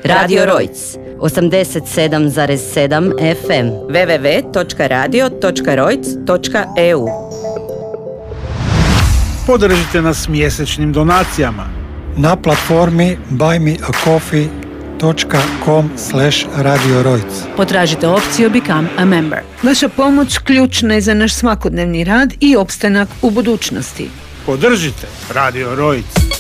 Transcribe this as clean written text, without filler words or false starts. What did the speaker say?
Radio Rojc 87,7 FM www.radio.rojc.eu. Podržite nas mjesečnim donacijama na platformi buymeacoffee.com/Radio Rojc. Potražite opciju Become a Member. Vaša pomoć ključna je za naš svakodnevni rad i opstanak u budućnosti. Podržite Radio Rojc.